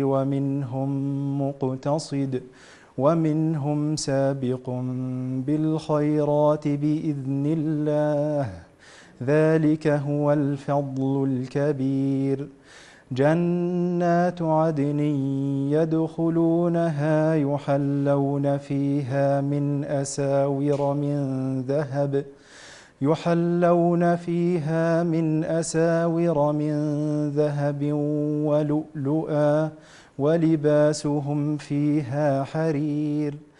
ومنهم مقتصد ومنهم سابق بالخيرات بإذن الله ذلك هو الفضل الكبير. جنات عدن يدخلونها يحلون فيها من أساور من ذهب ولؤلؤا ولباسهم فيها حرير